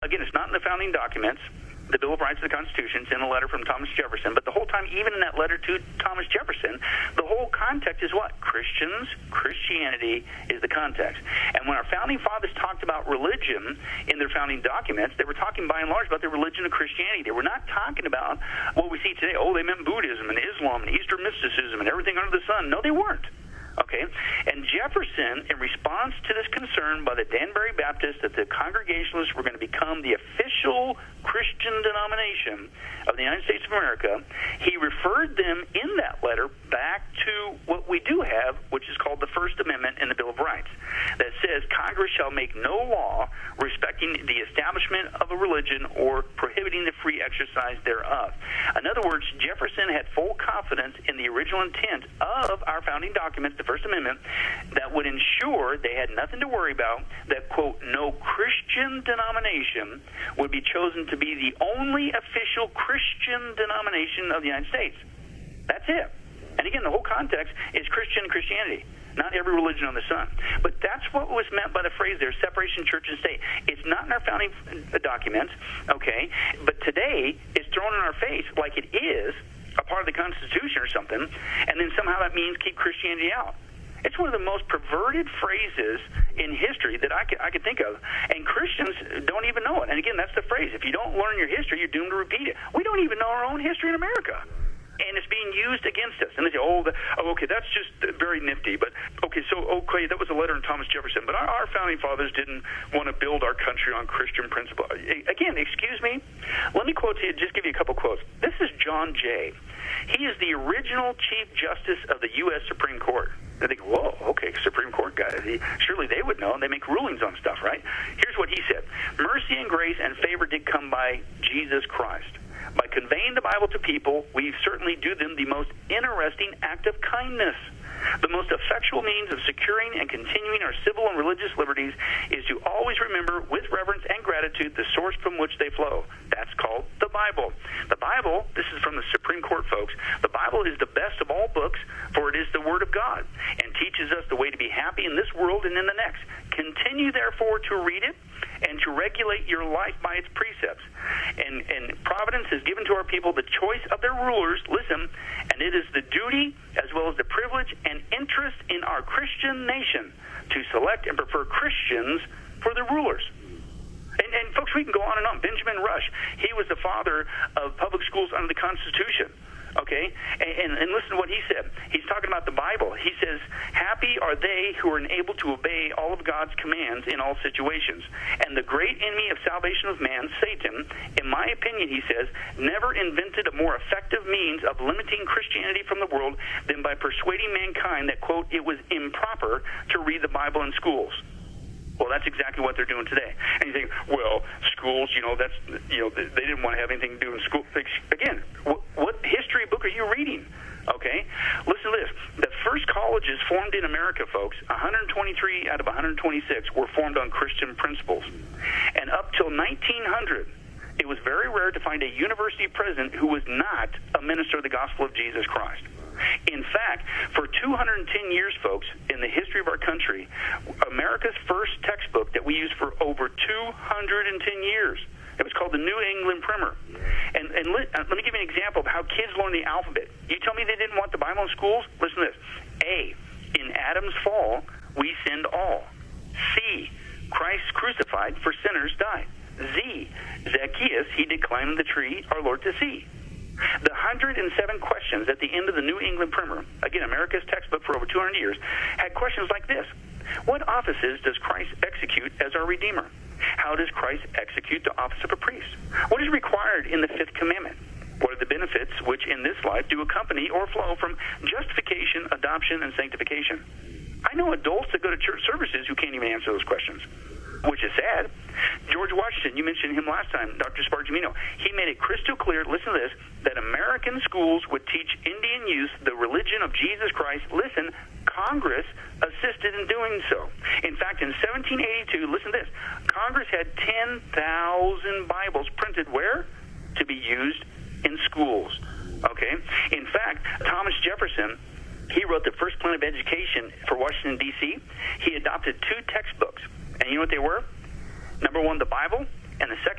again, it's not in the founding documents, the Bill of Rights of the Constitution. It's in a letter from Thomas Jefferson. But the whole time, even in that letter to Thomas Jefferson, the whole context is what? Christians, Christianity is the context. And when our founding fathers talked about religion in their founding documents, they were talking by and large about the religion of Christianity. They were not talking about what we see today. Oh, they meant Buddhism and Islam and Eastern mysticism and everything under the sun. No, they weren't. Okay, and Jefferson, in response to this concern by the Danbury Baptists that the Congregationalists were going to become the official Christian denomination of the United States of America, he referred them in that letter back to what we do have, which is called the First Amendment in the Bill of Rights, that says Congress shall make no law respecting the establishment of a religion or prohibiting the free exercise thereof. In other words, Jefferson had full confidence in the original intent of our founding documents, the First Amendment, that would ensure they had nothing to worry about, that, quote, no Christian denomination would be chosen to be the only official Christian denomination of the United States. That's it. And again, the whole context is Christian Christianity, not every religion on the sun. But that's what was meant by the phrase there, separation church and state. It's not in our founding documents, okay, but today it's thrown in our face like it is a part of the Constitution or something, and then somehow that means keep Christianity out. It's one of the most perverted phrases in history that I could think of, and Christians don't even know it. And again, that's the phrase. If you don't learn your history, you're doomed to repeat it. We don't even know our own history in America. And it's being used against us. And they say, okay, that's just very nifty. But, that was a letter in Thomas Jefferson. But our founding fathers didn't want to build our country on Christian principle. Again, excuse me. Let me quote to you, just give you a couple quotes. This is John Jay. He is the original Chief Justice of the U.S. Supreme Court. They think, whoa, okay, Supreme Court guy. Surely they would know, and they make rulings on stuff, right? Here's what he said. Mercy and grace and favor did come by Jesus Christ. By conveying the Bible to people, we certainly do them the most interesting act of kindness. The most effectual means of securing and continuing our civil and religious liberties is to always remember with reverence and gratitude the source from which they flow. That's called the Bible. The Bible, this is from the Supreme Court, folks, the Bible is the best of all books, for it is the Word of God, and teaches us the way to be happy in this world and in the next. Continue, therefore, to read it and to regulate your life by its precepts. And providence has given to our people the choice of their rulers, listen, and it is the duty as well as the privilege and interest in our Christian nation to select and prefer Christians for their rulers. And folks, we can go on and on. Benjamin Rush, he was the father of public schools under the Constitution. Okay? And listen to what he said. He's talking about the Bible. He says, happy are they who are enabled to obey all of God's commands in all situations. And the great enemy of salvation of man, Satan, in my opinion, he says, never invented a more effective means of limiting Christianity from the world than by persuading mankind that, quote, it was improper to read the Bible in schools. Well, that's exactly what they're doing today. And you think, well, schools, they didn't want to have anything to do in school. Again, what history book are you reading? Okay? Listen to this. The first colleges formed in America, folks, 123 out of 126 were formed on Christian principles. And up till 1900, it was very rare to find a university president who was not a minister of the gospel of Jesus Christ. In fact, for 210 years, folks, in the history of our country, America's first textbook that we used for over 210 years, it was called the New England Primer. And let me give you an example of how kids learn the alphabet. You tell me they didn't want the Bible in schools? Listen to this. A, in Adam's fall, we sinned all. C, Christ crucified for sinners died. Z, Zacchaeus, he did climb the tree, our Lord to see. The 107 questions at the end of the New England Primer, again, America's textbook for over 200 years, had questions like this. What offices does Christ execute as our Redeemer? How does Christ execute the office of a priest? What is required in the fifth commandment? What are the benefits which in this life do accompany or flow from justification, adoption, and sanctification? I know adults that go to church services who can't even answer those questions, which is sad. George Washington, you mentioned him last time, Dr. Spargimino. He made it crystal clear, listen to this, that American schools would teach Indian youth the religion of Jesus Christ. Listen, Congress assisted in doing so. In fact, in 1782, listen to this, Congress had 10,000 Bibles printed where? To be used in schools. Okay? In fact, Thomas Jefferson, he wrote the first plan of education for Washington, D.C. He adopted two textbooks. And you know what they were? Number one, the Bible, and the second